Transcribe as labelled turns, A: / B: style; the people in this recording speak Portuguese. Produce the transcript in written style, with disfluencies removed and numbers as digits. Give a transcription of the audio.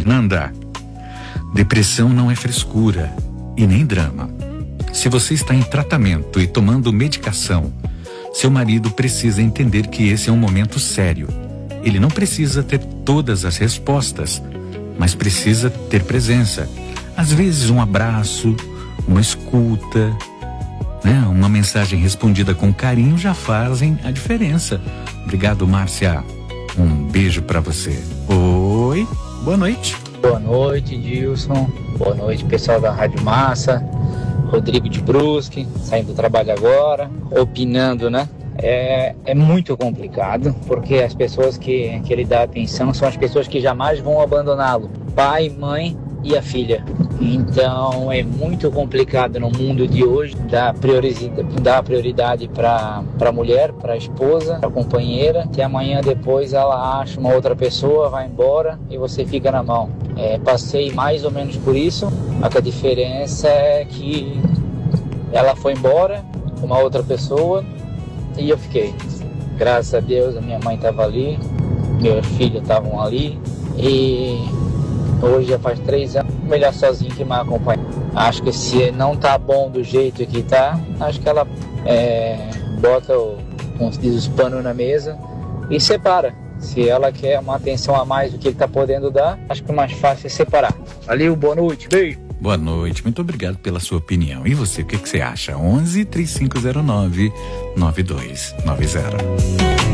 A: Fernanda, depressão não é frescura e nem drama. Se você está em tratamento e tomando medicação, seu marido precisa entender que esse é um momento sério. Ele não precisa ter todas as respostas, mas precisa ter presença. Às vezes um abraço, uma escuta, né? Uma mensagem respondida com carinho já fazem a diferença. Obrigado, Márcia. Um beijo pra você. Oi, boa noite.
B: Boa noite, Dilson. Boa noite, pessoal da Rádio Massa. Rodrigo de Brusque, saindo do trabalho agora, opinando, né? É muito complicado, porque as pessoas que ele dá atenção são as pessoas que jamais vão abandoná-lo. Pai, mãe e a filha. Então é muito complicado no mundo de hoje dar prioridade para a mulher, para a esposa, para a companheira, que amanhã depois ela acha uma outra pessoa, vai embora e você fica na mão. Passei mais ou menos por isso, a diferença é que ela foi embora com uma outra pessoa e eu fiquei. Graças a Deus a minha mãe estava ali, meus filhos estavam ali e hoje já faz 3 anos, melhor sozinho que mais acompanha. Acho que se não tá bom do jeito que tá, acho que ela bota, como se diz, os panos na mesa e separa. Se ela quer uma atenção a mais do que ele tá podendo dar, acho que o mais fácil é separar. Valeu, boa noite, beijo.
A: Boa noite, muito obrigado pela sua opinião. E você, o que você acha? 11 3509 9290.